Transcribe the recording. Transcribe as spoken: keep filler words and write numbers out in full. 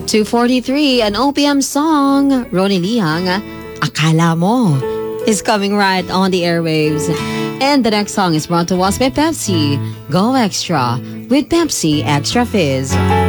two forty-three, an O P M song, Ronnie Lihang, Akala Mo, is coming right on the airwaves. And the next song is brought to us by Pepsi. Go Extra with Pepsi Extra Fizz.